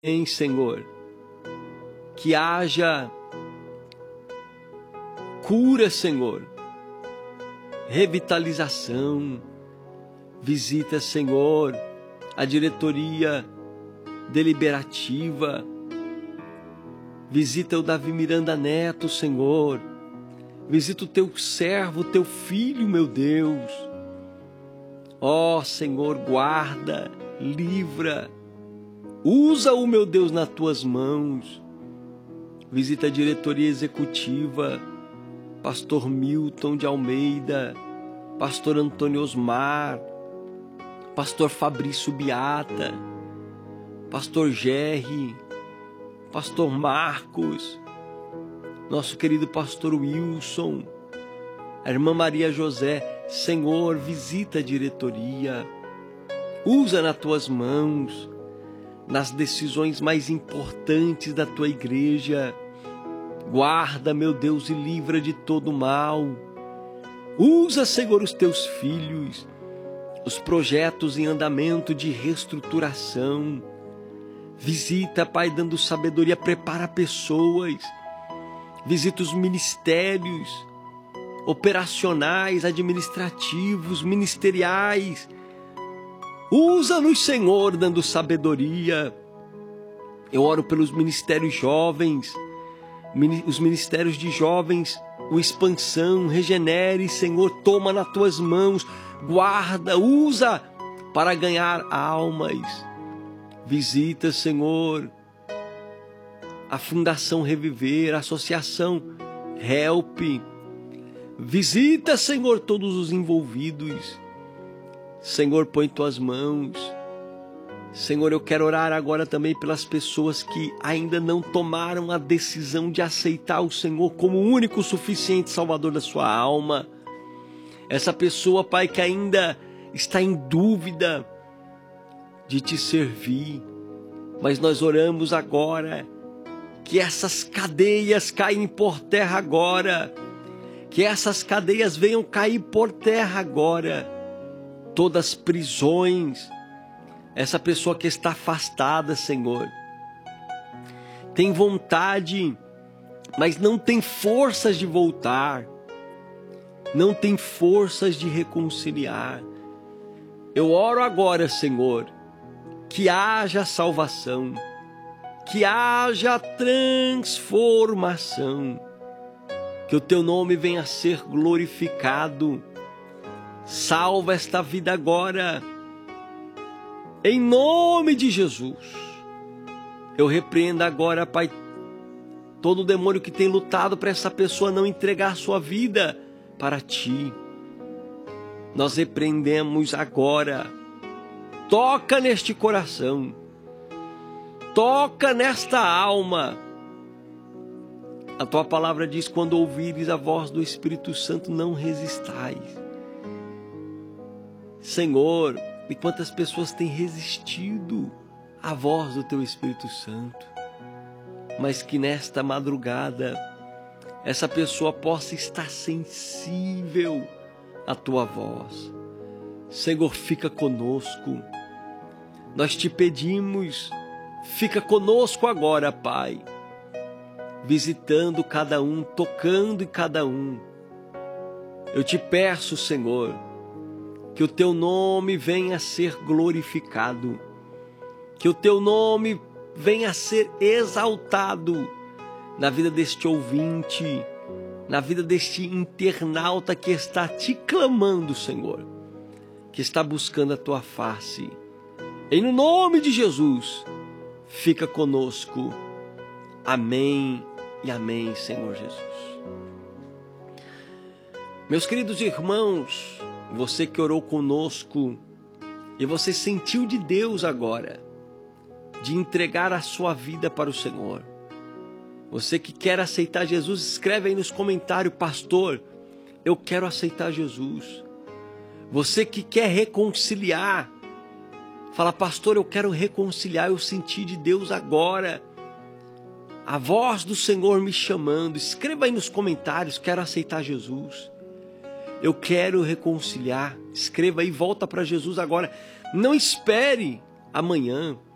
Senhor, que haja cura, Senhor, revitalização. Visita, Senhor, a diretoria deliberativa. Visita o Davi Miranda Neto, Senhor. Visita o teu servo, o teu filho, meu Deus. Ó, Senhor, guarda, livra. Usa-o, meu Deus, nas tuas mãos. Visita a diretoria executiva, pastor Milton de Almeida, pastor Antônio Osmar, pastor Fabrício Biata, pastor Gerry, pastor Marcos, nosso querido pastor Wilson, a irmã Maria José. Senhor, visita a diretoria, usa nas tuas mãos, nas decisões mais importantes da tua igreja. Guarda, meu Deus, e livra de todo mal. Usa, Senhor, os teus filhos, os projetos em andamento de reestruturação. Visita, Pai, dando sabedoria, prepara pessoas. Visita os ministérios operacionais, administrativos, ministeriais. Usa-nos, Senhor, dando sabedoria. Eu oro pelos ministérios jovens, os ministérios de jovens, o Expansão, Regenere, Senhor, toma nas tuas mãos, guarda, usa para ganhar almas. Visita, Senhor, a Fundação Reviver, a Associação Help. Visita, Senhor, todos os envolvidos. Senhor, põe tuas mãos. Senhor, eu quero orar agora também pelas pessoas que ainda não tomaram a decisão de aceitar o Senhor como o único suficiente Salvador da sua alma. Essa pessoa, Pai, que ainda está em dúvida de te servir. Mas nós oramos agora que essas cadeias caem por terra agora. Que essas cadeias venham cair por terra agora. Todas as prisões. Essa pessoa que está afastada, Senhor, tem vontade, mas não tem forças de voltar, não tem forças de reconciliar. Eu oro agora, Senhor, que haja salvação, que haja transformação, que o teu nome venha a ser glorificado. Salva esta vida agora. Em nome de Jesus, eu repreendo agora, Pai, todo o demônio que tem lutado para essa pessoa não entregar sua vida para Ti. Nós repreendemos agora. Toca neste coração, toca nesta alma. A Tua palavra diz, quando ouvires a voz do Espírito Santo, não resistais. Senhor, e quantas pessoas têm resistido à voz do Teu Espírito Santo, mas que nesta madrugada essa pessoa possa estar sensível à Tua voz. Senhor, fica conosco. Nós te pedimos, fica conosco agora, Pai, visitando cada um, tocando em cada um. Eu te peço, Senhor, que o Teu nome venha a ser glorificado, que o Teu nome venha a ser exaltado na vida deste ouvinte, na vida deste internauta que está te clamando, Senhor, que está buscando a Tua face. Em nome de Jesus, fica conosco. Amém e amém, Senhor Jesus. Meus queridos irmãos, você que orou conosco e você sentiu de Deus agora de entregar a sua vida para o Senhor. Você que quer aceitar Jesus, escreve aí nos comentários, pastor, eu quero aceitar Jesus. Você que quer reconciliar, fala, pastor, eu quero reconciliar, eu senti de Deus agora a voz do Senhor me chamando. Escreva aí nos comentários, quero aceitar Jesus. Eu quero reconciliar. Escreva aí, volta para Jesus agora. Não espere amanhã.